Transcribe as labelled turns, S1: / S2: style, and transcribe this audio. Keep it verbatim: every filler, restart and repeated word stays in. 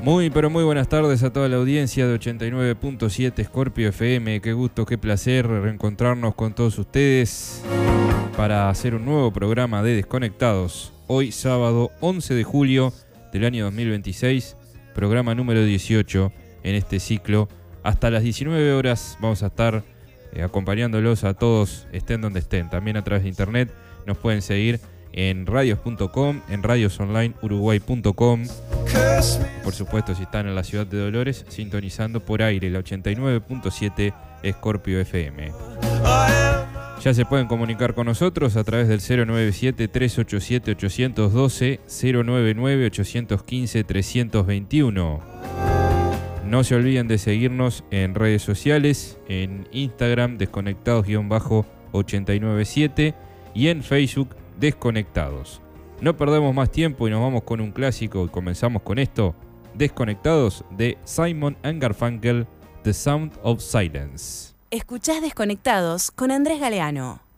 S1: Muy pero muy buenas tardes a toda la audiencia de ochenta y nueve punto siete Scorpio F M. Qué gusto, qué placer reencontrarnos con todos ustedes para hacer un nuevo programa de Desconectados. Hoy sábado once de julio del año dos mil veintiséis, programa número dieciocho en este ciclo. Hasta las diecinueve horas vamos a estar eh, acompañándolos a todos, estén donde estén. También a través de internet nos pueden seguir en radios punto com, en radios online uruguay punto com. Por supuesto, si están en la ciudad de Dolores, sintonizando por aire la ochenta y nueve punto siete Scorpio F M. Ya se pueden comunicar con nosotros a través del cero nueve siete, tres ocho siete, ocho uno dos, cero nueve nueve, ocho uno cinco, tres dos uno. No se olviden de seguirnos en redes sociales, en Instagram, desconectados ochenta y nueve siete, y en Facebook, Desconectados. No perdemos más tiempo y nos vamos con un clásico y comenzamos con esto, Desconectados, de Simon and Garfunkel, The Sound of Silence.
S2: Escuchás Desconectados con Andrés Galeano.